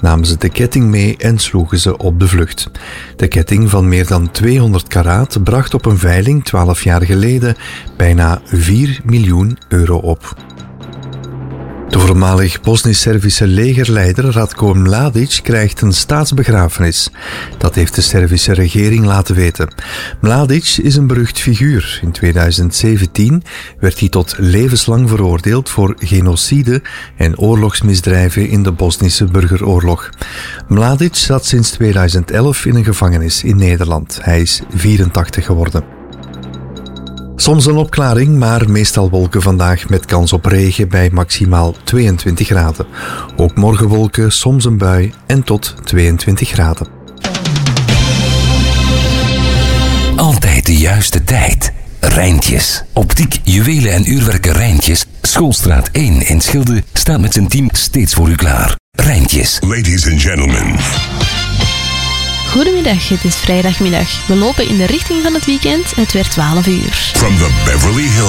namen ze de ketting mee en sloegen ze op de vlucht. De ketting van meer dan 200 karaat bracht op een veiling 12 jaar geleden bijna 4 miljoen euro op. De voormalig Bosnisch-Servische legerleider Ratko Mladic krijgt een staatsbegrafenis. Dat heeft de Servische regering laten weten. Mladic is een berucht figuur. In 2017 werd hij tot levenslang veroordeeld voor genocide en oorlogsmisdrijven in de Bosnische burgeroorlog. Mladic zat sinds 2011 in een gevangenis in Nederland. Hij is 84 geworden. Soms een opklaring, maar meestal wolken vandaag met kans op regen bij maximaal 22 graden. Ook morgen wolken, soms een bui en tot 22 graden. Altijd de juiste tijd. Rijntjes. Optiek, juwelen en uurwerken Rijntjes. Schoolstraat 1 in Schilde staat met zijn team steeds voor u klaar. Rijntjes. Ladies and gentlemen. Goedemiddag, het is vrijdagmiddag. We lopen in de richting van het weekend. Het werd 12 uur. From the Beverly Hills.